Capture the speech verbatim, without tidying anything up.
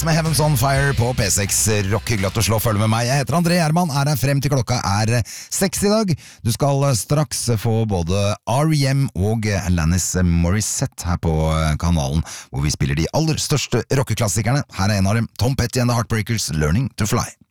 med Heavens on Fire på P seks Rock. Hyggelig at du slår følge med meg. Jeg heter André Herman, er her frem til klokka er seks i dag. Du skal straks få både R E M og Alanis Morissette her på kanalen, hvor vi spiller de aller største rockeklassikerne. Her er en av dem, Tom Petty and the Heartbreakers, Learning to Fly.